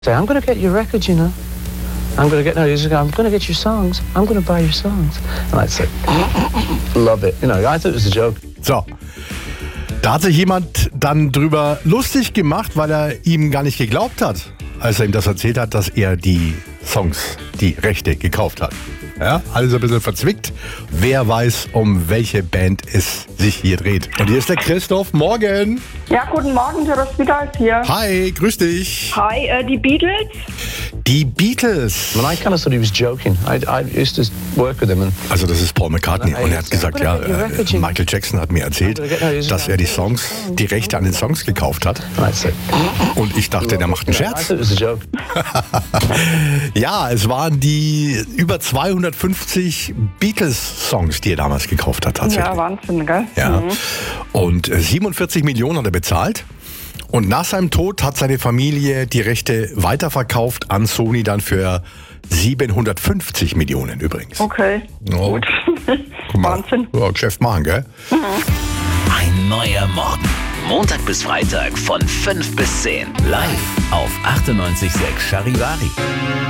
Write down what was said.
Say, I'm going to get your record, you know. I'm going to get your songs. I'm going to buy your songs. And I'd say, love it. You know, I thought it was a joke. So, da hat sich jemand dann drüber lustig gemacht, weil er ihm gar nicht geglaubt hat, als er ihm das erzählt hat, dass er die Songs, die Rechte gekauft hat. Ja, alles ein bisschen verzwickt. Wer weiß, um welche Band es sich hier dreht. Und hier ist der Christoph. Morgen. Ja, guten Morgen, Jonas Vidal hier. Hi, grüß dich. Hi, die Beatles. Die Beatles. And I kind of thought he was joking. I used to work with him. Also das ist Paul McCartney und er hat gesagt, ja, Michael Jackson hat mir erzählt, dass er die Rechte an den Songs gekauft hat. Und ich dachte, der macht einen I Scherz. thought it was a joke. Ja, es waren die über 250 Beatles-Songs, die er damals gekauft hat tatsächlich. Ja, Wahnsinn, gell? Ja. Und 47 Millionen hat er bezahlt. Und nach seinem Tod hat seine Familie die Rechte weiterverkauft an Sony dann für 750 Millionen übrigens. Okay, Oh. gut. Guck mal. Wahnsinn. Ja, Geschäft machen, gell? Ein neuer Morgen. Montag bis Freitag von 5 bis 10. Live auf 98.6 Charivari.